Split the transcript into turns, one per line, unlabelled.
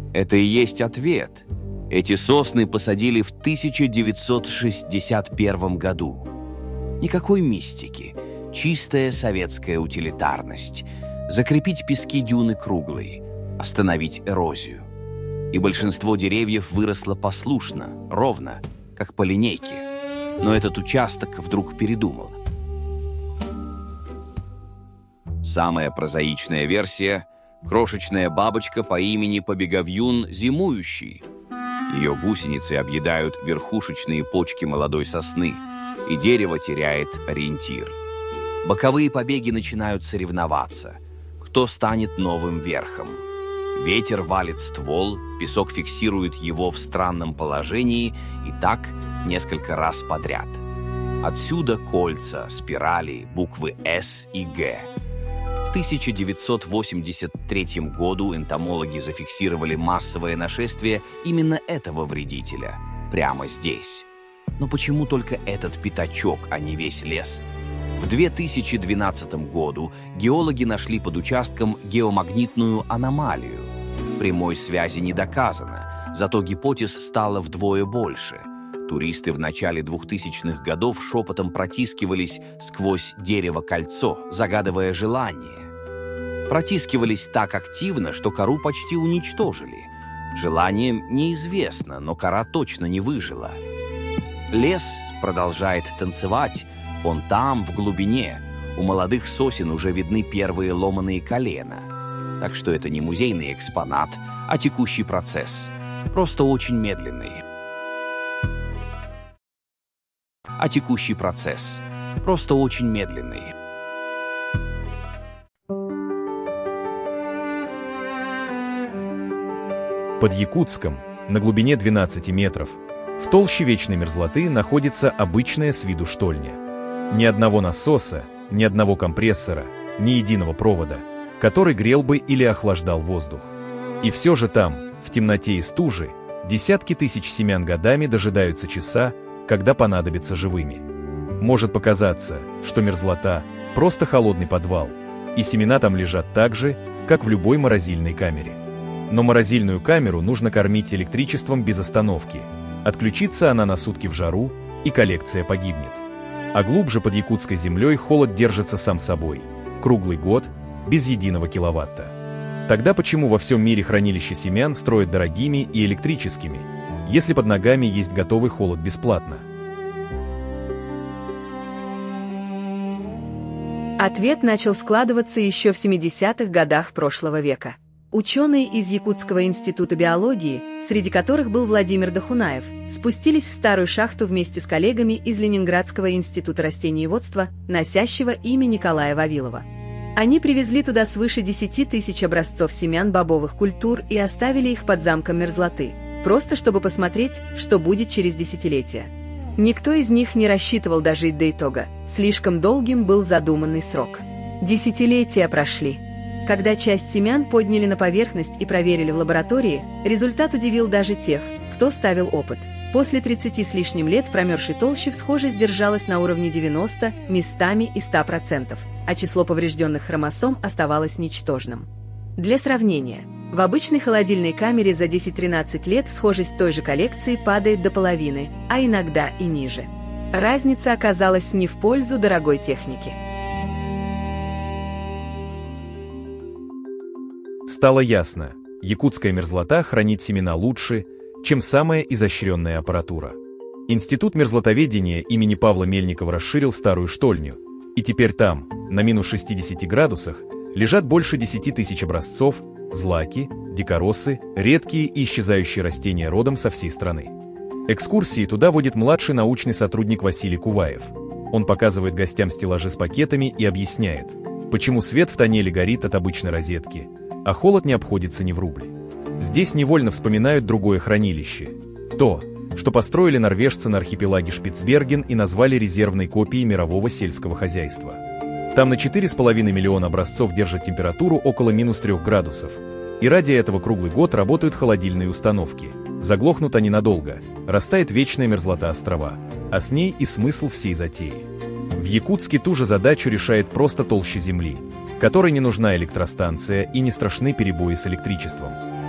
Это и есть ответ. Эти сосны посадили в 1961 году. Никакой мистики, чистая советская утилитарность. Закрепить пески дюны круглой, остановить эрозию. И большинство деревьев выросло послушно, ровно, как по линейке. Но этот участок вдруг передумал. Самая прозаичная версия – крошечная бабочка по имени побеговьюн зимующий. Ее гусеницы объедают верхушечные почки молодой сосны, и дерево теряет ориентир. Боковые побеги начинают соревноваться. Кто станет новым верхом? Ветер валит ствол, песок фиксирует его в странном положении, и так несколько раз подряд. Отсюда кольца, спирали, буквы «С» и «Г». В 1983 году энтомологи зафиксировали массовое нашествие именно этого вредителя, прямо здесь. Но почему только этот пятачок, а не весь лес? В 2012 году геологи нашли под участком геомагнитную аномалию. Прямой связи не доказано, зато гипотез стало вдвое больше. Туристы в начале 2000-х годов шепотом протискивались сквозь дерево-кольцо, загадывая желание. Протискивались так активно, что кору почти уничтожили. Желание неизвестно, но кора точно не выжила. Лес продолжает танцевать. Вон там, в глубине, у молодых сосен уже видны первые ломаные колена. Так что это не музейный экспонат, а текущий процесс. Просто очень медленный.
Под Якутском, на глубине 12 метров, в толще вечной мерзлоты находится обычная с виду штольня. Ни одного насоса, ни одного компрессора, ни единого провода, который грел бы или охлаждал воздух. И все же там, в темноте и стуже, десятки тысяч семян годами дожидаются часа, когда понадобятся живыми. Может показаться, что мерзлота – просто холодный подвал, и семена там лежат так же, как в любой морозильной камере. Но морозильную камеру нужно кормить электричеством без остановки. Отключится она на сутки в жару, и коллекция погибнет. А глубже под якутской землей холод держится сам собой, круглый год, без единого киловатта. Тогда почему во всем мире хранилища семян строят дорогими и электрическими, если под ногами есть готовый холод бесплатно?
Ответ начал складываться еще в 70-х годах прошлого века. Ученые из Якутского института биологии, среди которых был Владимир Дахунаев, спустились в старую шахту вместе с коллегами из Ленинградского института растениеводства, носящего имя Николая Вавилова. Они привезли туда свыше 10 тысяч образцов семян бобовых культур и оставили их под замком мерзлоты, просто чтобы посмотреть, что будет через десятилетия. Никто из них не рассчитывал дожить до итога, слишком долгим был задуманный срок. Десятилетия прошли. Когда часть семян подняли на поверхность и проверили в лаборатории, результат удивил даже тех, кто ставил опыт. После 30 с лишним лет в промерзшей толще схожесть держалась на уровне 90, местами и 100%, а число поврежденных хромосом оставалось ничтожным. Для сравнения, в обычной холодильной камере за 10-13 лет схожесть той же коллекции падает до половины, а иногда и ниже. Разница оказалась не в пользу дорогой техники.
Стало ясно, якутская мерзлота хранит семена лучше, чем самая изощренная аппаратура. Институт мерзлотоведения имени Павла Мельникова расширил старую штольню, и теперь там, на минус 60 градусах, лежат больше 10 тысяч образцов, злаки, дикоросы, редкие и исчезающие растения родом со всей страны. Экскурсии туда водит младший научный сотрудник Василий Куваев. Он показывает гостям стеллажи с пакетами и объясняет, почему свет в тоннеле горит от обычной розетки, а холод не обходится ни в рубль. Здесь невольно вспоминают другое хранилище. То, что построили норвежцы на архипелаге Шпицберген и назвали резервной копией мирового сельского хозяйства. Там на 4,5 миллиона образцов держат температуру около минус 3 градусов. И ради этого круглый год работают холодильные установки. Заглохнут они надолго, растает вечная мерзлота острова. А с ней и смысл всей затеи. В Якутске ту же задачу решает просто толща земли, которой не нужна электростанция и не страшны перебои с электричеством.